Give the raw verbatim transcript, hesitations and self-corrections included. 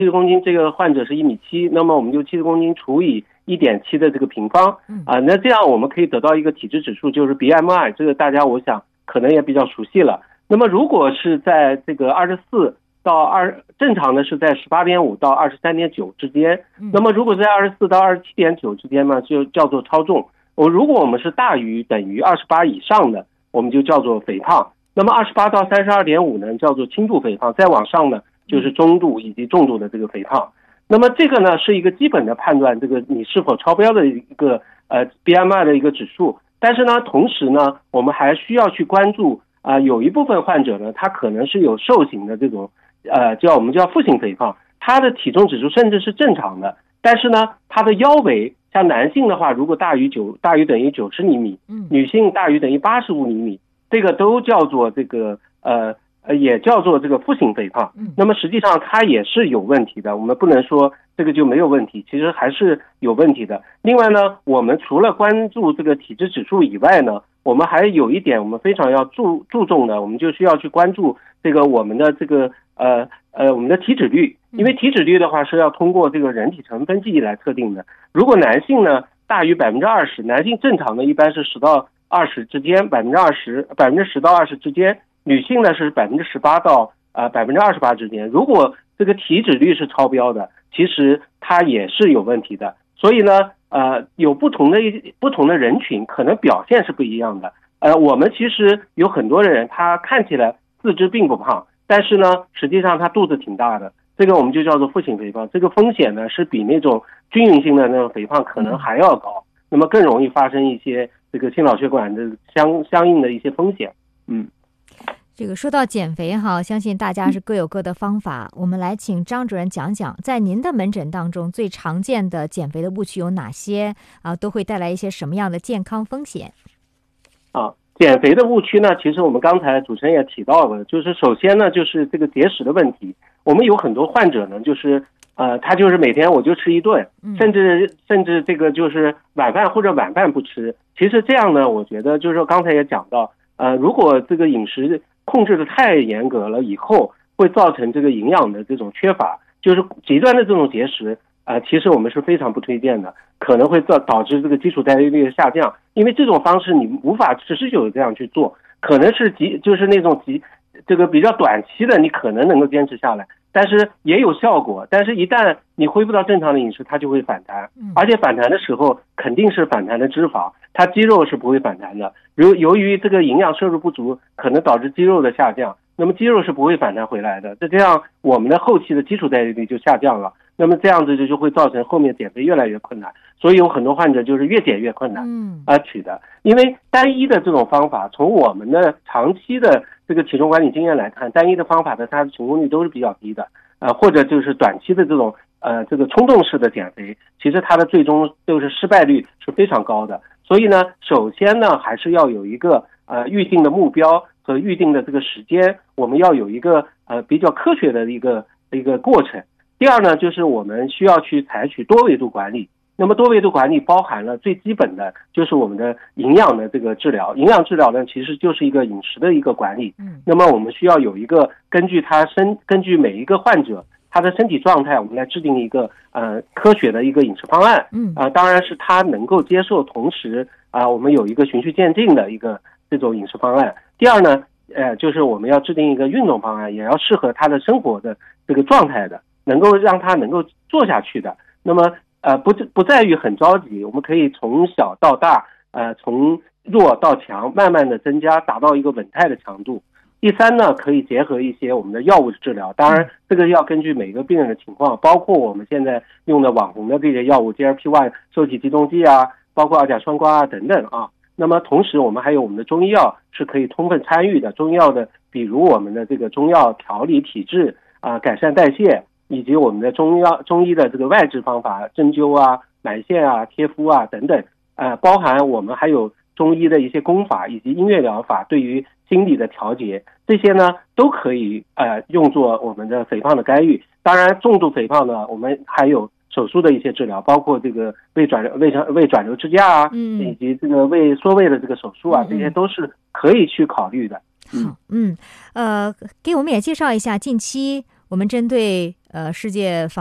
七十公斤，这个患者是一米七，那么我们就七十公斤除以一点七的这个平方啊，那这样我们可以得到一个体质指数，就是 B M I， 这个大家我想可能也比较熟悉了。那么如果是在这个二十四到二，正常的是在 十八点五 到 二十三点九 之间，那么如果在二十四到 二十七点九 之间呢，就叫做超重。我如果我们是大于等于二十八以上的，我们就叫做肥胖。那么二十八到 三十二点五 呢，叫做轻度肥胖，再往上呢就是中度以及重度的这个肥胖。那么这个呢是一个基本的判断这个你是否超标的一个呃 B M I 的一个指数。但是呢，同时呢，我们还需要去关注啊、呃，有一部分患者呢，他可能是有瘦型的这种呃叫我们叫负性肥胖，他的体重指数甚至是正常的，但是呢，他的腰围像男性的话，如果大于九大于等于九十厘米，女性大于等于八十五厘米，这个都叫做这个呃。呃，也叫做这个负性肥胖。那么实际上它也是有问题的，我们不能说这个就没有问题，其实还是有问题的。另外呢，我们除了关注这个体质指数以外呢，我们还有一点我们非常要注注重的，我们就需要去关注这个我们的这个呃呃我们的体脂率，因为体脂率的话是要通过这个人体成分记忆来测定的。如果男性呢大于百分之二十，男性正常的一般是十到二十之间，百分之二十百分之十到二十之间。女性呢是百分之十八到呃百分之二十八之间，如果这个体脂率是超标的，其实它也是有问题的。所以呢，呃，有不同的不同的人群，可能表现是不一样的。呃，我们其实有很多的人，他看起来四肢并不胖，但是呢，实际上他肚子挺大的，这个我们就叫做负性肥胖。这个风险呢是比那种均匀性的那种肥胖可能还要高，那么更容易发生一些这个心脑血管的相相应的一些风险。嗯。 这个说到减肥哈，相信大家是各有各的方法。我们来请张主任讲讲，在您的门诊当中最常见的减肥的误区有哪些啊？都会带来一些什么样的健康风险？ 啊，减肥的误区呢，其实我们刚才主持人也提到了，就是首先呢，就是这个节食的问题。我们有很多患者呢，就是呃，他就是每天我就吃一顿，甚至甚至这个就是晚饭或者晚饭不吃。其实这样呢，我觉得就是说刚才也讲到，呃，如果这个饮食控制的太严格了以后，会造成这个营养的这种缺乏，就是极端的这种节食啊、呃，其实我们是非常不推荐的，可能会导导致这个基础代谢率的下降，因为这种方式你无法持续久这样去做，可能是极就是那种极这个比较短期的，你可能能够坚持下来，但是也有效果，但是一旦你恢复到正常的饮食，它就会反弹，而且反弹的时候肯定是反弹的脂肪，它肌肉是不会反弹的。由由于这个营养摄入不足，可能导致肌肉的下降，那么肌肉是不会反弹回来的，这样我们的后期的基础代谢率就下降了，那么这样子就就会造成后面减肥越来越困难，所以有很多患者就是越减越困难而取的。因为单一的这种方法，从我们的长期的这个体重管理经验来看，单一的方法的它的成功率都是比较低的，呃，或者就是短期的这种呃这个冲动式的减肥，其实它的最终都是失败率是非常高的。所以呢，首先呢，还是要有一个呃预定的目标和预定的这个时间，我们要有一个呃比较科学的一个一个过程。第二呢，就是我们需要去采取多维度管理。那么多维度管理包含了最基本的就是我们的营养的这个治疗，营养治疗呢其实就是一个饮食的一个管理。嗯，那么我们需要有一个根据他身根据每一个患者他的身体状态，我们来制定一个呃科学的一个饮食方案。嗯，啊、呃，当然是他能够接受，同时啊、呃，我们有一个循序渐进的一个这种饮食方案。第二呢，呃，就是我们要制定一个运动方案，也要适合他的生活的这个状态的，能够让他能够做下去的。那么呃，不不在于很着急，我们可以从小到大，呃，从弱到强，慢慢的增加，达到一个稳态的强度。第三呢，可以结合一些我们的药物治疗，当然这个要根据每个病人的情况，包括我们现在用的网红的这些药物 G L P 一 受体激动剂啊，包括二甲双胍啊等等啊。那么同时我们还有我们的中医药是可以充分参与的，中医药的比如我们的这个中药调理体质啊、呃，改善代谢，以及我们的中药中医的这个外治方法，针灸啊、埋线啊、贴敷啊等等，呃，包含我们还有中医的一些功法以及音乐疗法，对于心理的调节，这些呢都可以呃用作我们的肥胖的干预。当然，重度肥胖呢，我们还有手术的一些治疗，包括这个胃转胃肠胃转流支架啊，嗯，以及这个胃缩胃的这个手术啊，这些都是可以去考虑的。 好，嗯，呃，给我们也介绍一下近期我们针对呃世界防